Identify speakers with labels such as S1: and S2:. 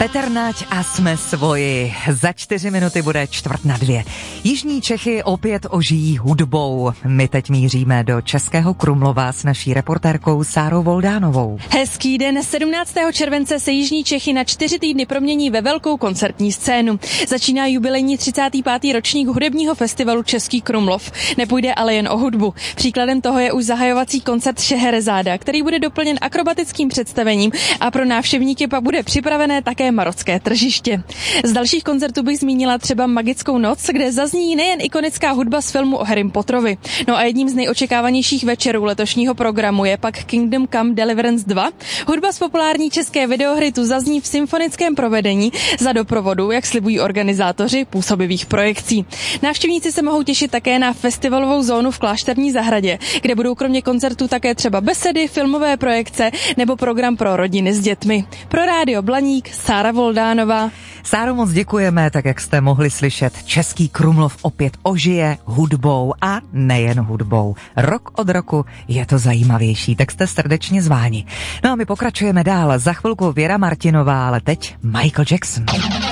S1: Petr Nať a jsme svoji. Za 4 minuty bude 1:45. Jižní Čechy opět ožijí hudbou. My teď míříme do Českého Krumlova s naší reportérkou Sárou Voldánovou.
S2: Hezký den. 17. července se Jižní Čechy na 4 týdny promění ve velkou koncertní scénu. Začíná jubilejní 35. ročník hudebního festivalu Český Krumlov. Nepůjde ale jen o hudbu. Příkladem toho je už zahajovací koncert Šeherezáda, který bude doplněn akrobatickým představením a pro návštěvníky pak bude připravené také marocké tržiště. Z dalších koncertů bych zmínila třeba Magickou noc, kde zazní nejen ikonická hudba z filmu o Harrym Potterovi. No a jedním z nejočekávanějších večerů letošního programu je pak Kingdom Come Deliverance 2. Hudba z populární české videohry tu zazní v symfonickém provedení za doprovodu, jak slibují organizátoři působivých projekcí. Návštěvníci se mohou těšit také na festivalovou zónu v Klášterní zahradě, kde budou kromě koncertů také třeba besedy, filmové projekce nebo program pro rodiny s dětmi. Pro Rádio Blaník Sára Voldánová.
S1: Sáro, moc děkujeme, tak jak jste mohli slyšet, Český Krumlov opět ožije hudbou a nejen hudbou. Rok od roku je to zajímavější, tak jste srdečně zváni. No a my pokračujeme dál, za chvilku Věra Martinová, ale teď Michael Jackson.